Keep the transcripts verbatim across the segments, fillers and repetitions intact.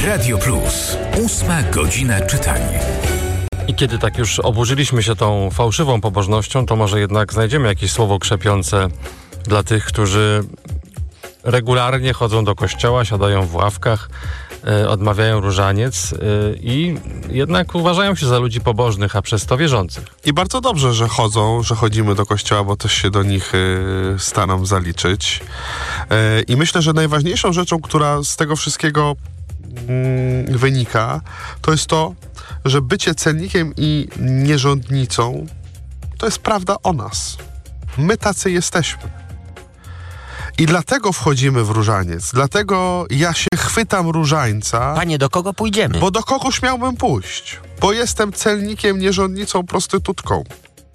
Radio Plus. Ósma godzina czytania. I kiedy tak już oburzyliśmy się tą fałszywą pobożnością, to może jednak znajdziemy jakieś słowo krzepiące dla tych, którzy regularnie chodzą do kościoła, siadają w ławkach, y, odmawiają różaniec y, i jednak uważają się za ludzi pobożnych, a przez to wierzących. I bardzo dobrze, że chodzą, że chodzimy do kościoła, bo też się do nich y, staram zaliczyć. Y, I myślę, że najważniejszą rzeczą, która z tego wszystkiego y, wynika, to jest to, że bycie celnikiem i nierządnicą to jest prawda o nas. My tacy jesteśmy. I dlatego wchodzimy w różaniec. Dlatego ja się chwytam różańca. Panie, do kogo pójdziemy? Bo do kogoś miałbym pójść. Bo jestem celnikiem, nierządnicą, prostytutką.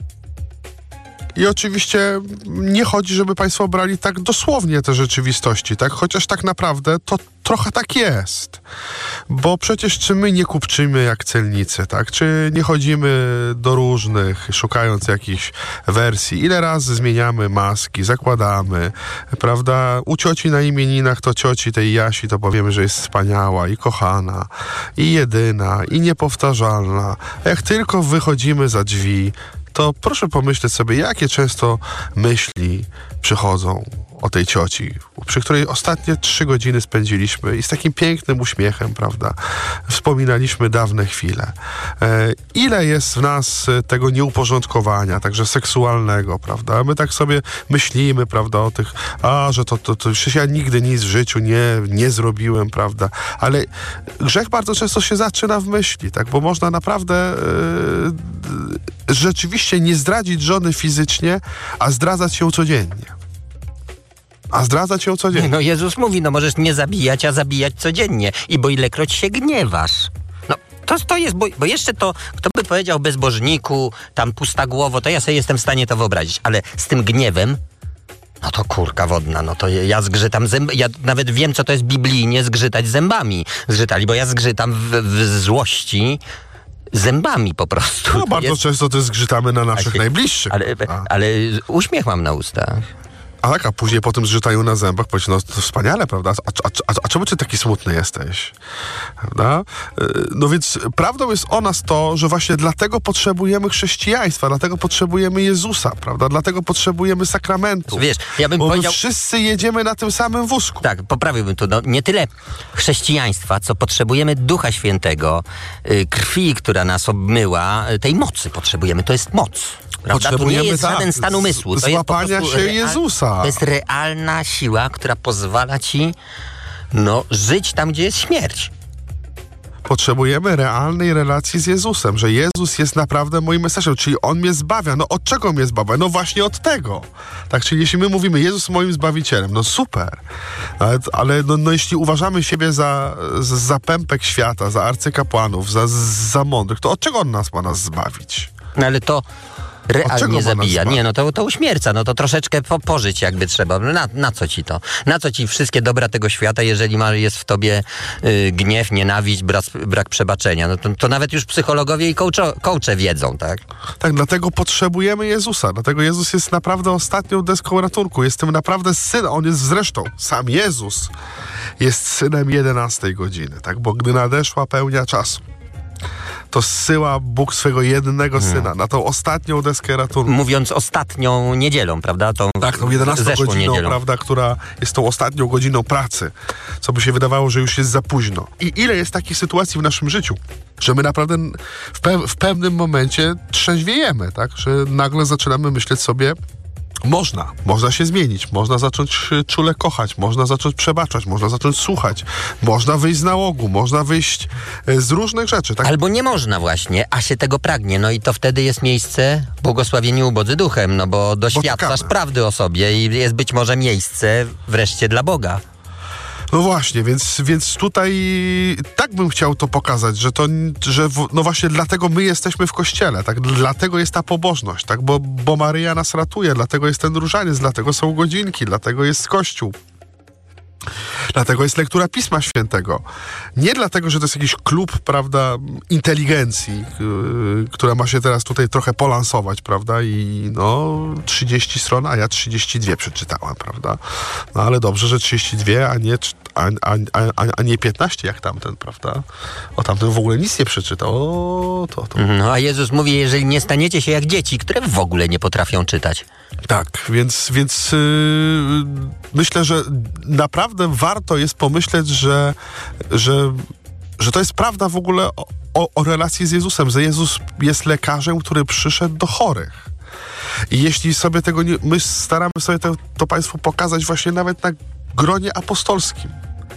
I oczywiście nie chodzi, żeby państwo brali tak dosłownie te rzeczywistości, tak? Chociaż tak naprawdę to trochę tak jest. Bo przecież czy my nie kupczymy jak celnicy, tak? Czy nie chodzimy do różnych, szukając jakichś wersji? Ile razy zmieniamy maski, zakładamy, prawda? U cioci na imieninach to cioci tej Jasi to powiemy, że jest wspaniała i kochana, i jedyna, i niepowtarzalna. A jak tylko wychodzimy za drzwi, to proszę pomyśleć sobie, jakie często myśli przychodzą o tej cioci, przy której ostatnie trzy godziny spędziliśmy i z takim pięknym uśmiechem, prawda, wspominaliśmy dawne chwile. E, ile jest w nas tego nieuporządkowania, także seksualnego, prawda? My tak sobie myślimy, prawda, o tych, a, że to, to, to przecież ja nigdy nic w życiu nie, nie zrobiłem, prawda? Ale grzech bardzo często się zaczyna w myśli, tak? Bo można naprawdę e, rzeczywiście nie zdradzić żony fizycznie, a zdradzać ją codziennie. A zdradzać ją codziennie. No Jezus mówi, no możesz nie zabijać, a zabijać codziennie. I bo ilekroć się gniewasz. No to, to jest, bo, bo jeszcze to, kto by powiedział bezbożniku, tam pusta głowo, to ja sobie jestem w stanie to wyobrazić. Ale z tym gniewem, no to kurka wodna, no to ja zgrzytam zębami. Ja nawet wiem, co to jest biblijnie zgrzytać zębami. Zgrzytali, bo ja zgrzytam w, w złości zębami po prostu. No to bardzo jest... często to zgrzytamy na naszych się... najbliższych. Ale, ale uśmiech mam na ustach. A tak, a później potem zgrzytają na zębach, powiedz, no to wspaniale, prawda? A, a, a, a czemu ty taki smutny jesteś? Prawda? No więc prawdą jest o nas to, że właśnie dlatego potrzebujemy chrześcijaństwa, dlatego potrzebujemy Jezusa, prawda? Dlatego potrzebujemy sakramentu. Wiesz, ja bym bo powiedział... my wszyscy jedziemy na tym samym wózku. Tak, poprawiłbym to. No, nie tyle chrześcijaństwa, co potrzebujemy Ducha Świętego, yy, krwi, która nas obmyła, yy, tej mocy potrzebujemy. To jest moc. Prawda? To nie jest tak, żaden stan umysłu. To złapania jest po się real, Jezusa. To jest realna siła, która pozwala ci no, żyć tam, gdzie jest śmierć. Potrzebujemy realnej relacji z Jezusem, że Jezus jest naprawdę moim Mesjaszem, czyli On mnie zbawia. No od czego mnie zbawia? No właśnie od tego. Tak, czyli jeśli my mówimy Jezus moim Zbawicielem, no super. Ale, ale no, no jeśli uważamy siebie za, za pępek świata, za arcykapłanów, za, za mądrych, to od czego On nas ma nas zbawić? No ale to realnie zabija. Nie, no to, to uśmierca, no to troszeczkę po, pożyć jakby trzeba. Na, na co ci to? Na co ci wszystkie dobra tego świata, jeżeli ma, jest w tobie y, gniew, nienawiść, brak, brak przebaczenia? No to, to nawet już psychologowie i coacho, coache wiedzą, tak? Tak, dlatego potrzebujemy Jezusa. Dlatego Jezus jest naprawdę ostatnią deską ratunku. Jest tym naprawdę synem. On jest zresztą, sam Jezus jest synem jedenastej godziny, tak? Bo gdy nadeszła pełnia czasu, to zsyła Bóg swego jednego syna hmm. na tą ostatnią deskę ratunku. Mówiąc ostatnią niedzielą, prawda? Tą tak, tą jedenastą godziną, niedzielą. prawda, która jest tą ostatnią godziną pracy, co by się wydawało, że już jest za późno. I ile jest takich sytuacji w naszym życiu, że my naprawdę w, pe- w pewnym momencie trzeźwiejemy, tak? Że nagle zaczynamy myśleć sobie, Można, można się zmienić, można zacząć czule kochać, można zacząć przebaczać, można zacząć słuchać, można wyjść z nałogu, można wyjść z różnych rzeczy. Tak? Albo nie można właśnie, a się tego pragnie, no i to wtedy jest miejsce błogosławieni ubodzy duchem, no bo doświadczasz bo prawdy o sobie i jest być może miejsce wreszcie dla Boga. No właśnie, więc, więc tutaj tak bym chciał to pokazać, że to, że w, no właśnie dlatego my jesteśmy w kościele, tak? Dlatego jest ta pobożność, tak? Bo, bo Maryja nas ratuje, dlatego jest ten różaniec, dlatego są godzinki, dlatego jest Kościół. Dlatego jest lektura Pisma Świętego. Nie dlatego, że to jest jakiś klub, prawda, inteligencji, yy, która ma się teraz tutaj trochę polansować, prawda, i no trzydzieści stron, a ja trzydzieści dwie przeczytałem, prawda. No ale dobrze, że trzydzieści dwie, a nie, a, a, a, a nie piętnaście jak tamten, prawda. O, tamten w ogóle nic nie przeczytał. O, to, to. No a Jezus mówi, jeżeli nie staniecie się jak dzieci, które w ogóle nie potrafią czytać. Tak, więc, więc yy, myślę, że naprawdę warto jest pomyśleć, że, że, że to jest prawda w ogóle o, o, o relacji z Jezusem, że Jezus jest lekarzem, który przyszedł do chorych. I jeśli sobie tego nie... My staramy sobie to, to Państwu pokazać właśnie nawet na gronie apostolskim,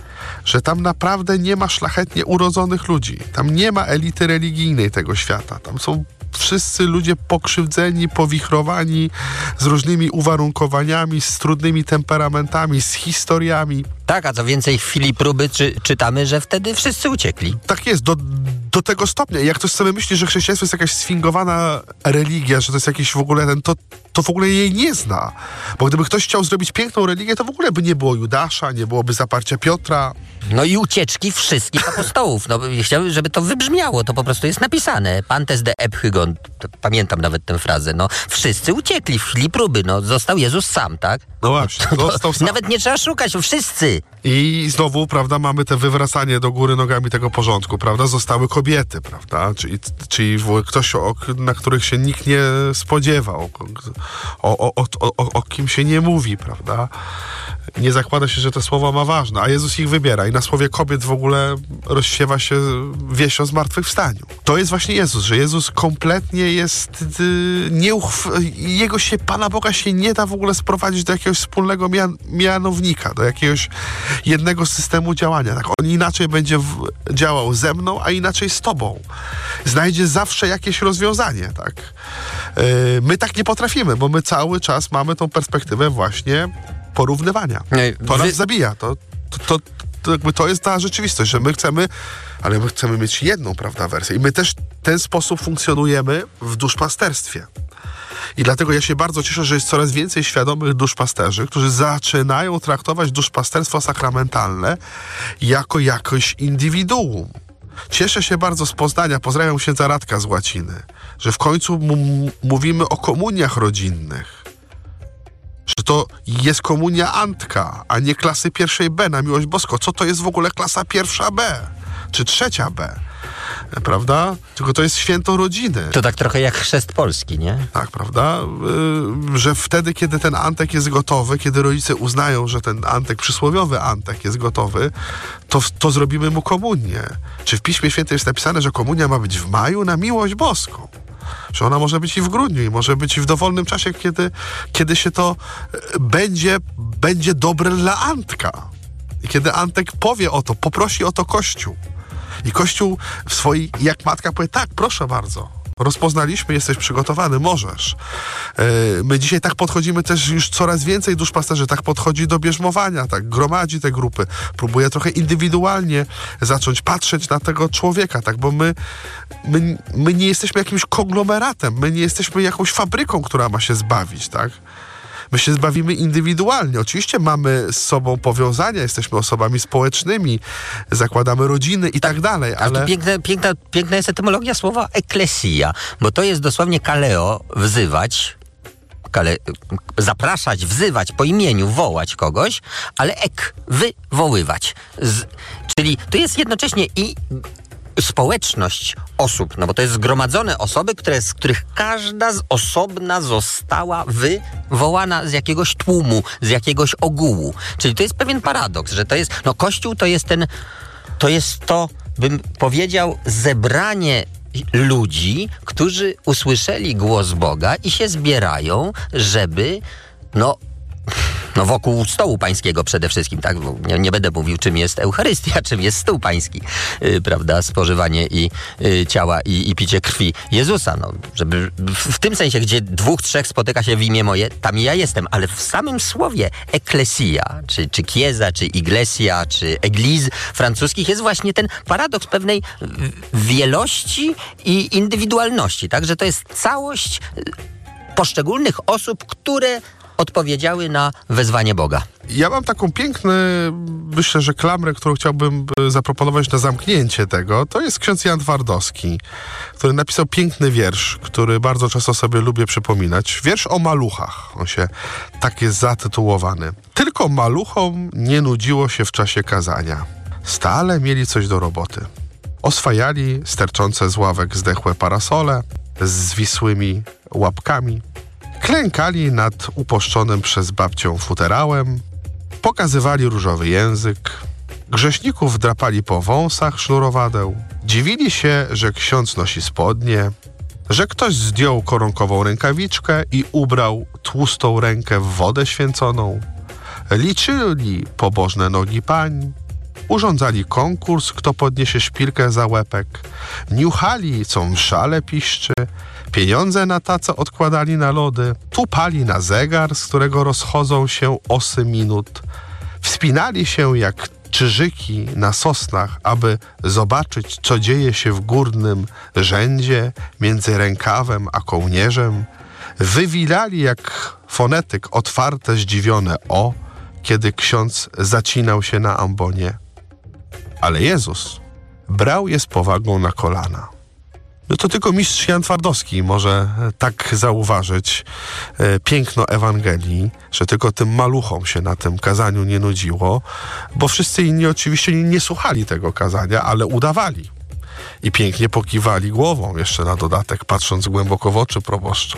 że tam naprawdę nie ma szlachetnie urodzonych ludzi. Tam nie ma elity religijnej tego świata. Tam są wszyscy ludzie pokrzywdzeni, powichrowani, z różnymi uwarunkowaniami, z trudnymi temperamentami, z historiami. Tak, a co więcej, w chwili próby czy, czytamy, że wtedy wszyscy uciekli. Tak jest, do, do tego stopnia. Jak ktoś sobie myśli, że chrześcijaństwo jest jakaś sfingowana religia, że to jest jakiś w ogóle ten, to, to w ogóle jej nie zna. Bo gdyby ktoś chciał zrobić piękną religię, to w ogóle by nie było Judasza, nie byłoby zaparcia Piotra. No i ucieczki wszystkich apostołów. No, chciałbym, żeby to wybrzmiało, to po prostu jest napisane. Pantes de ephygon, pamiętam nawet tę frazę. No, wszyscy uciekli w chwili próby, no, został Jezus sam, tak? No właśnie, został sam. Nawet nie trzeba szukać, wszyscy. I znowu, prawda, mamy te wywracanie do góry nogami tego porządku, prawda? Zostały kobiety, prawda? Czyli, czyli ktoś, o, na których się nikt nie spodziewał, o, o, o, o, o kim się nie mówi, prawda? Nie zakłada się, że te słowa ma ważne, a Jezus ich wybiera i na słowie kobiet w ogóle rozsiewa się wieść o zmartwychwstaniu. To jest właśnie Jezus, że Jezus kompletnie jest yy, nieuchw... Jego się, Pana Boga się nie da w ogóle sprowadzić do jakiegoś wspólnego mian- mianownika, do jakiegoś jednego systemu działania. Tak, on inaczej będzie w... działał ze mną, a inaczej z tobą. Znajdzie zawsze jakieś rozwiązanie, tak? Yy, my tak nie potrafimy, bo my cały czas mamy tą perspektywę właśnie porównywania. To nas zabija. To, to, to, to, jakby to jest ta rzeczywistość, że my chcemy, ale my chcemy mieć jedną, prawda, wersję. I my też w ten sposób funkcjonujemy w duszpasterstwie. I dlatego ja się bardzo cieszę, że jest coraz więcej świadomych duszpasterzy, którzy zaczynają traktować duszpasterstwo sakramentalne jako jakoś indywiduum. Cieszę się bardzo z Poznania, pozdrawiam księdza Radka z Łaciny, że w końcu m- mówimy o komuniach rodzinnych. Że to jest komunia Antka, a nie klasy pierwszej B na miłość boską. Co to jest w ogóle klasa pierwsza B? Czy trzecia B? Prawda? Tylko to jest święto rodziny. To tak trochę jak chrzest polski, nie? Tak, prawda? Yy, że wtedy, kiedy ten Antek jest gotowy, kiedy rodzice uznają, że ten Antek, przysłowiowy Antek jest gotowy, to, to zrobimy mu komunię. Czy w Piśmie Świętym jest napisane, że komunia ma być w maju na miłość boską? Że ona może być i w grudniu, i może być i w dowolnym czasie, kiedy, kiedy się to będzie, będzie dobre dla Antka. I kiedy Antek powie o to, poprosi o to Kościół. I Kościół w swojej, jak matka powie, tak, proszę bardzo, rozpoznaliśmy, jesteś przygotowany, możesz. Yy, my dzisiaj tak podchodzimy też już coraz więcej duszpasterzy, tak podchodzi do bierzmowania, tak gromadzi te grupy, próbuje trochę indywidualnie zacząć patrzeć na tego człowieka, tak, bo my, my, my nie jesteśmy jakimś konglomeratem, my nie jesteśmy jakąś fabryką, która ma się zbawić, tak. My się zbawimy indywidualnie. Oczywiście mamy z sobą powiązania, jesteśmy osobami społecznymi, zakładamy rodziny i tak, tak dalej, ale... ale... Piękna, piękna, piękna jest etymologia słowa eklesia, bo to jest dosłownie kaleo, wzywać, kale, zapraszać, wzywać po imieniu, wołać kogoś, ale ek, wywoływać. Z, czyli to jest jednocześnie i społeczność osób, no bo to jest zgromadzone osoby, które, z których każda z osobna została wywołana z jakiegoś tłumu, z jakiegoś ogółu. Czyli to jest pewien paradoks, że to jest, no Kościół to jest ten, to jest to, bym powiedział, zebranie ludzi, którzy usłyszeli głos Boga i się zbierają, żeby, no, No wokół stołu pańskiego przede wszystkim, tak? Nie, nie będę mówił, czym jest Eucharystia, czym jest stół pański, yy, prawda? Spożywanie i yy, ciała i, i picie krwi Jezusa, no, żeby w, w tym sensie, gdzie dwóch, trzech spotyka się w imię moje, tam ja jestem, ale w samym słowie eklesia, czy, czy chiesa, czy iglesia, czy église francuskich jest właśnie ten paradoks pewnej wielości i indywidualności, tak? Że to jest całość poszczególnych osób, które odpowiedziały na wezwanie Boga. Ja mam taką piękną, myślę, że klamrę, którą chciałbym zaproponować na zamknięcie tego. To jest ksiądz Jan Twardowski, który napisał piękny wiersz, który bardzo często sobie lubię przypominać. Wiersz o maluchach. On się tak jest zatytułowany. Tylko maluchom nie nudziło się w czasie kazania. Stale mieli coś do roboty. Oswajali sterczące z ławek zdechłe parasole z zwisłymi łapkami. Klękali nad uposzczonym przez babcią futerałem. Pokazywali różowy język. Grzeszników drapali po wąsach sznurowadeł. Dziwili się, że ksiądz nosi spodnie, że ktoś zdjął koronkową rękawiczkę i ubrał tłustą rękę w wodę święconą. Liczyli pobożne nogi pań. Urządzali konkurs, kto podniesie szpilkę za łepek. Niuchali, co mszale piszczy. Pieniądze na tace odkładali na lody. Tupali na zegar, z którego rozchodzą się osy minut. Wspinali się jak czyżyki na sosnach, aby zobaczyć, co dzieje się w górnym rzędzie między rękawem a kołnierzem. Wywilali jak fonetyk otwarte, zdziwione o, kiedy ksiądz zacinał się na ambonie. Ale Jezus brał je z powagą na kolana. No to tylko mistrz Jan Twardowski może tak zauważyć e, piękno Ewangelii, że tylko tym maluchom się na tym kazaniu nie nudziło, bo wszyscy inni oczywiście nie, nie słuchali tego kazania, ale udawali. I pięknie pokiwali głową jeszcze na dodatek, patrząc głęboko w oczy proboszcza.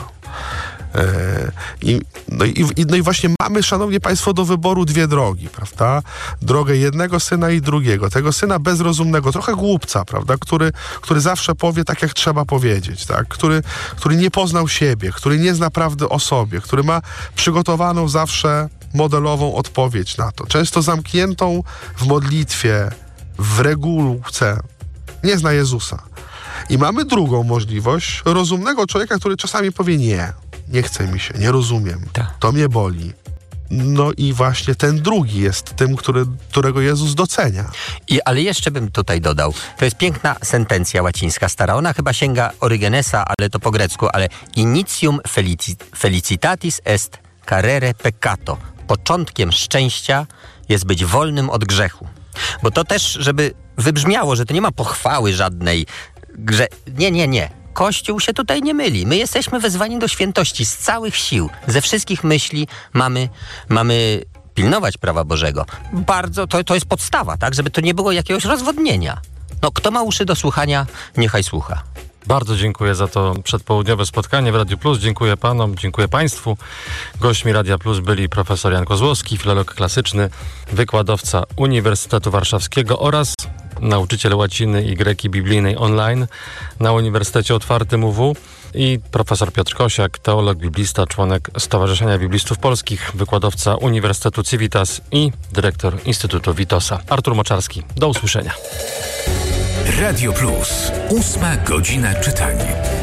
E, i, no, i, no i właśnie mamy, szanowni państwo, do wyboru dwie drogi, prawda? Drogę jednego syna i drugiego. Tego syna bezrozumnego, trochę głupca, prawda? Który, który zawsze powie tak, jak trzeba powiedzieć, tak? Który, który nie poznał siebie, który nie zna prawdy o sobie, który ma przygotowaną zawsze modelową odpowiedź na to. Często zamkniętą w modlitwie, w regułce. Nie zna Jezusa. I mamy drugą możliwość rozumnego człowieka, który czasami powie nie. Nie chce mi się, nie rozumiem, Tak. to mnie boli. No i właśnie ten drugi jest tym, który, którego Jezus docenia. I, ale jeszcze bym tutaj dodał, to jest piękna sentencja łacińska stara. Ona chyba sięga Orygenesa, ale to po grecku, ale initium felici, felicitatis est carere peccato. Początkiem szczęścia jest być wolnym od grzechu. Bo to też, żeby wybrzmiało, że to nie ma pochwały żadnej, grze... Nie, nie, nie. Kościół się tutaj nie myli. My jesteśmy wezwani do świętości z całych sił. Ze wszystkich myśli mamy, mamy pilnować prawa Bożego. Bardzo, to, to jest podstawa, tak? Żeby to nie było jakiegoś rozwodnienia. No, kto ma uszy do słuchania, niechaj słucha. Bardzo dziękuję za to przedpołudniowe spotkanie w Radiu Plus. Dziękuję panom, dziękuję państwu. Gośćmi Radia Plus byli profesor Jan Kozłowski, filolog klasyczny, wykładowca Uniwersytetu Warszawskiego oraz nauczyciel łaciny i greki biblijnej online na Uniwersytecie Otwartym U W i profesor Piotr Kosiak, teolog, biblista, członek Stowarzyszenia Biblistów Polskich, wykładowca Uniwersytetu Civitas i dyrektor Instytutu Witosa. Artur Moczarski. Do usłyszenia. Radio Plus. Ósma godzina czytania.